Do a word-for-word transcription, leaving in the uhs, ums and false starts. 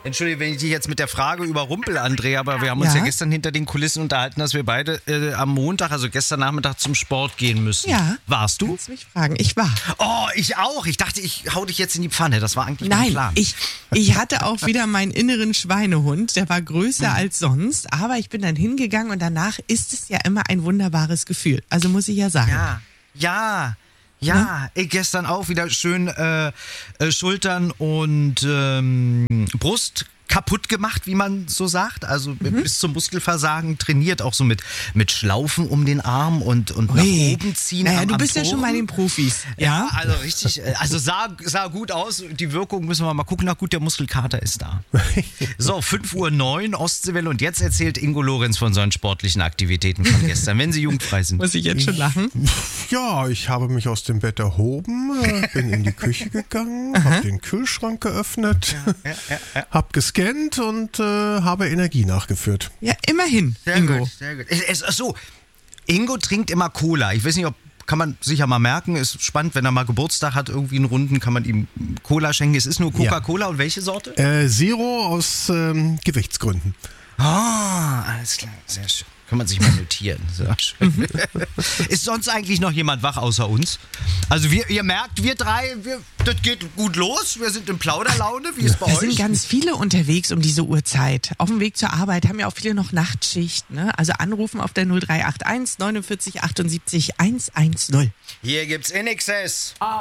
Entschuldige, wenn ich dich jetzt mit der Frage überrumpel, Andrea, aber wir haben uns ja, Ja? gestern hinter den Kulissen unterhalten, dass wir beide äh, am Montag, also gestern Nachmittag, zum Sport gehen müssen. Ja. Warst du? Kannst mich fragen. Ich war. Oh, ich auch. Ich dachte, ich hau dich jetzt in die Pfanne. Das war eigentlich mein Nein, Plan. ich, ich hatte auch wieder meinen inneren Schweinehund. Der war größer Mhm. als sonst. Aber ich bin dann hingegangen und danach ist es ja immer ein wunderbares Gefühl. Also muss ich ja sagen. Ja, ja, ja. Ich gestern auch wieder schön äh, äh, Schultern und ähm, Brust kaputt gemacht, wie man so sagt. Also Mhm. bis zum Muskelversagen trainiert, auch so mit, mit Schlaufen um den Arm und, und nach Ui. oben ziehen. Naja, am, du am bist ja schon Toren. bei den Profis. Ja, also richtig, äh, also sah, sah gut aus. Die Wirkung müssen wir mal gucken. Na gut, der Muskelkater ist da. So, fünf Uhr neun, Ostseewelle. Und jetzt erzählt Ingo Lorenz von seinen sportlichen Aktivitäten von gestern, wenn sie jugendfrei sind. Muss ich jetzt schon lachen? Ja, ich habe mich aus dem Bett erhoben, äh, bin in die Küche gegangen, habe den Kühlschrank geöffnet, Ja, ja, ja. habe gescannt und äh, habe Energie nachgeführt. Ja, immerhin, Sehr Ingo. gut, sehr gut. Es, es, ach so, Ingo trinkt immer Cola. Ich weiß nicht, ob kann man sicher mal merken. Ist spannend, wenn er mal Geburtstag hat, irgendwie einen Runden, kann man ihm Cola schenken. Es ist nur Coca-Cola. Und welche Sorte? Äh, Zero aus ähm, Gewichtsgründen. Ah, alles klar, sehr schön. Kann man sich mal notieren. Sehr schön. Ist sonst eigentlich noch jemand wach außer uns? Also wir, ihr merkt, wir drei, wir, das geht gut los. Wir sind in Plauderlaune. Wie ist bei Da euch? sind ganz viele unterwegs um diese Uhrzeit. Auf dem Weg zur Arbeit haben ja auch viele noch Nachtschicht. Ne? Also anrufen auf der null drei acht eins neunundvierzig achtundsiebzig hundertzehn. Hier gibt's N X S.